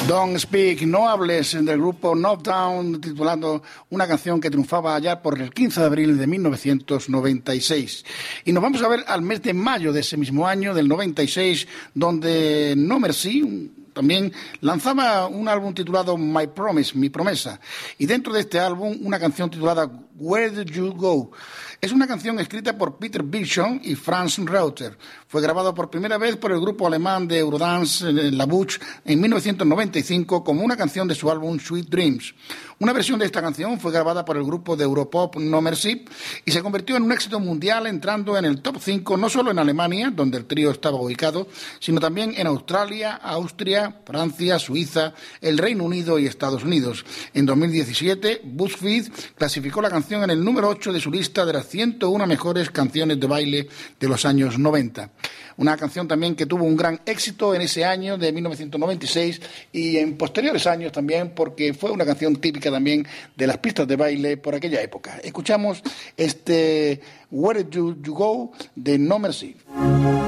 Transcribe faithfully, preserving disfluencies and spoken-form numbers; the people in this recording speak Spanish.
Don't Speak, No Hables, del grupo Knockdown, titulando una canción que triunfaba allá por el quince de abril de mil novecientos noventa y seis. Y nos vamos a ver al mes de mayo de ese mismo año, del noventa y seis, donde No Mercy también lanzaba un álbum titulado My Promise, Mi Promesa. Y dentro de este álbum, una canción titulada Where Did You Go? Es una canción escrita por Peter Bishop y Franz Reuter. Fue grabado por primera vez por el grupo alemán de Eurodance, La Bouche, en mil novecientos noventa y cinco como una canción de su álbum Sweet Dreams. Una versión de esta canción fue grabada por el grupo de Europop No Mercy y se convirtió en un éxito mundial, entrando en el top cinco no solo en Alemania, donde el trío estaba ubicado, sino también en Australia, Austria, Francia, Suiza, el Reino Unido y Estados Unidos. En dos mil diecisiete, BuzzFeed clasificó la canción en el número ocho de su lista de las ciento uno mejores canciones de baile de los años noventa. Una canción también que tuvo un gran éxito en ese año de mil novecientos noventa y seis y en posteriores años también, porque fue una canción típica también de las pistas de baile por aquella época. Escuchamos este Where Did You Go de No Mercy.